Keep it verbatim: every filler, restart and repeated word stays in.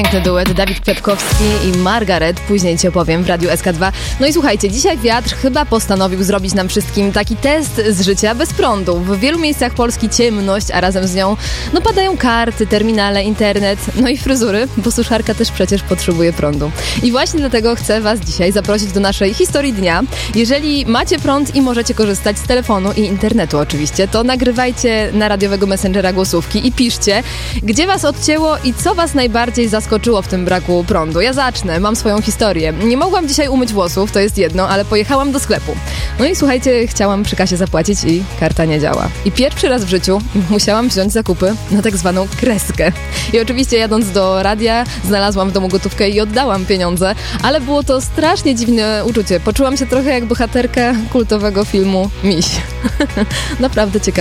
Piękny duet, Dawid Kwiatkowski i Margaret, później ci opowiem w Radiu S K dwa. No i słuchajcie, dzisiaj wiatr chyba postanowił zrobić nam wszystkim taki test z życia bez prądu. W wielu miejscach Polski ciemność, a razem z nią no padają karty, terminale, internet, no i fryzury, bo suszarka też przecież potrzebuje prądu. I właśnie dlatego chcę was dzisiaj zaprosić do naszej historii dnia. Jeżeli macie prąd i możecie korzystać z telefonu i internetu oczywiście, to nagrywajcie na radiowego messengera głosówki i piszcie, gdzie was odcięło i co was najbardziej zaskoczyło w tym braku prądu. Ja zacznę, mam swoją historię. Nie mogłam dzisiaj umyć włosów, to jest jedno, ale pojechałam do sklepu. No i słuchajcie, chciałam przy kasie zapłacić i karta nie działa. I pierwszy raz w życiu musiałam wziąć zakupy na tak zwaną kreskę. I oczywiście jadąc do radia, znalazłam w domu gotówkę i oddałam pieniądze, ale było to strasznie dziwne uczucie. Poczułam się trochę jak bohaterka kultowego filmu Miś. Naprawdę ciekawe.